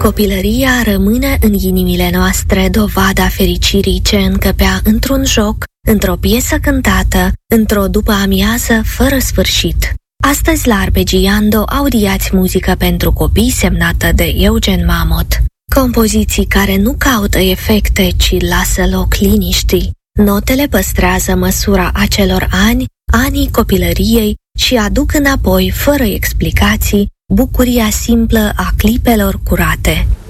Copilăria rămâne în inimile noastre dovada fericirii ce încăpea într-un joc, într-o piesă cântată, într-o după-amiază fără sfârșit. Astăzi la Arpeggiando audiați muzică pentru copii semnată de Eugen Mamot. Compoziții care nu caută efecte, ci lasă loc liniștii. Notele păstrează măsura acelor ani, anii copilăriei și aduc înapoi, fără explicații, bucuria simplă a clipelor curate.